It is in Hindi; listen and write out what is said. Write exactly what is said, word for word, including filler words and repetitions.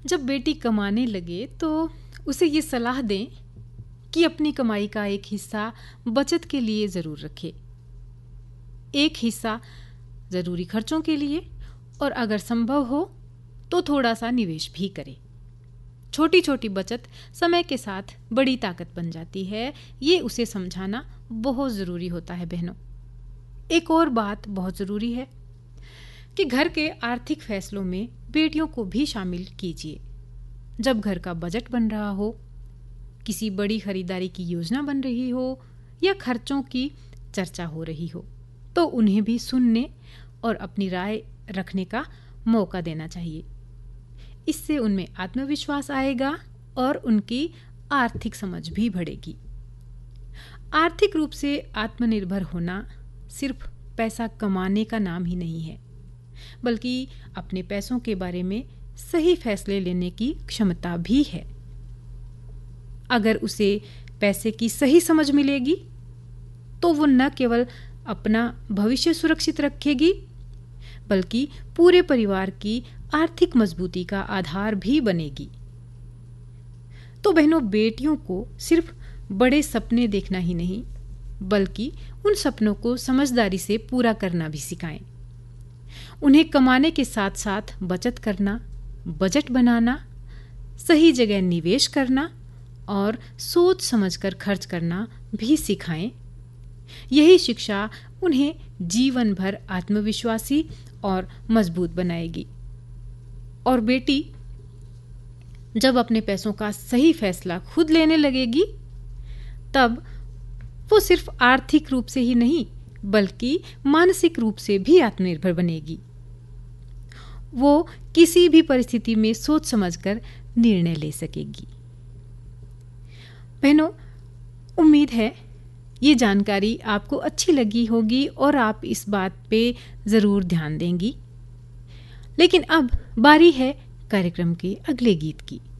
जब बेटी कमाने लगे तो उसे ये सलाह दें कि अपनी कमाई का एक हिस्सा बचत के लिए ज़रूर रखे, एक हिस्सा ज़रूरी खर्चों के लिए, और अगर संभव हो तो थोड़ा सा निवेश भी करे। छोटी छोटी बचत समय के साथ बड़ी ताकत बन जाती है, ये उसे समझाना बहुत ज़रूरी होता है बहनों। एक और बात बहुत ज़रूरी है कि घर के आर्थिक फैसलों में बेटियों को भी शामिल कीजिए। जब घर का बजट बन रहा हो, किसी बड़ी खरीदारी की योजना बन रही हो या खर्चों की चर्चा हो रही हो, तो उन्हें भी सुनने और अपनी राय रखने का मौका देना चाहिए। इससे उनमें आत्मविश्वास आएगा और उनकी आर्थिक समझ भी बढ़ेगी। आर्थिक रूप से आत्मनिर्भर होना सिर्फ पैसा कमाने का नाम ही नहीं है, बल्कि अपने पैसों के बारे में सही फैसले लेने की क्षमता भी है। अगर उसे पैसे की सही समझ मिलेगी तो वो न केवल अपना भविष्य सुरक्षित रखेगी, बल्कि पूरे परिवार की आर्थिक मजबूती का आधार भी बनेगी। तो बहनों, बेटियों को सिर्फ बड़े सपने देखना ही नहीं, बल्कि उन सपनों को समझदारी से पूरा करना भी सिखाएं। उन्हें कमाने के साथ साथ बचत करना, बजट बनाना, सही जगह निवेश करना और सोच समझकर खर्च करना भी सिखाएं। यही शिक्षा उन्हें जीवन भर आत्मविश्वासी और मजबूत बनाएगी। और बेटी जब अपने पैसों का सही फैसला खुद लेने लगेगी, तब वो सिर्फ आर्थिक रूप से ही नहीं, बल्कि मानसिक रूप से भी आत्मनिर्भर बनेगी। वो किसी भी परिस्थिति में सोच समझकर निर्णय ले सकेगी। बहनों, उम्मीद है ये जानकारी आपको अच्छी लगी होगी और आप इस बात पे ज़रूर ध्यान देंगी। लेकिन अब बारी है कार्यक्रम के अगले गीत की।